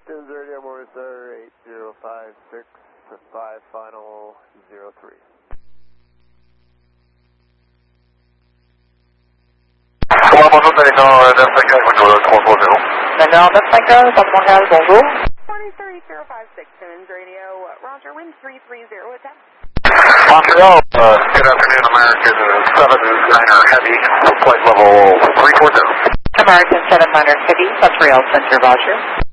Sims Radio, Morningstar 8056 to 5 final 03. Bonjour, Télécom 950, bonjour, 330. Télécom 950, Centre Montréal, bonjour. 23056 Sims Radio, Roger, wind 330, attempt. Montreal, good afternoon, American 79er Heavy, flight level 340. American 79er Heavy, Montreal Center, Roger.